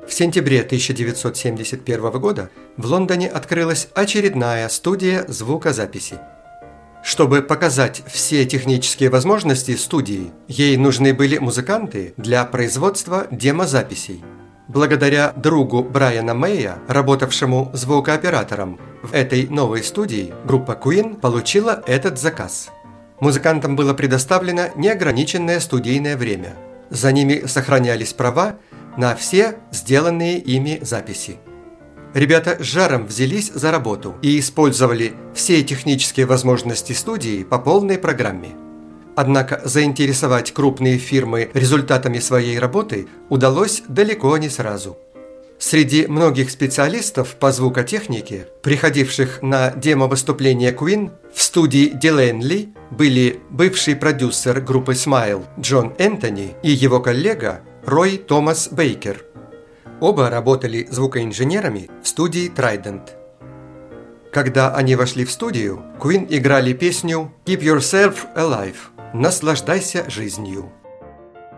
В сентябре 1971 года в Лондоне открылась очередная студия звукозаписи. Чтобы показать все технические возможности студии, ей нужны были музыканты для производства демозаписей. Благодаря другу Брайана Мэя, работавшему звукооператором в этой новой студии, группа Queen получила этот заказ. Музыкантам было предоставлено неограниченное студийное время. За ними сохранялись права на все сделанные ими записи. Ребята с жаром взялись за работу и использовали все технические возможности студии по полной программе. Однако заинтересовать крупные фирмы результатами своей работы удалось далеко не сразу. Среди многих специалистов по звукотехнике, приходивших на демо-выступление Queen, в студии Делейнли были бывший продюсер группы Smile Джон Энтони и его коллега Рой Томас Бейкер. Оба работали звукоинженерами в студии Trident. Когда они вошли в студию, Queen играли песню «Keep Yourself Alive» – «Наслаждайся жизнью».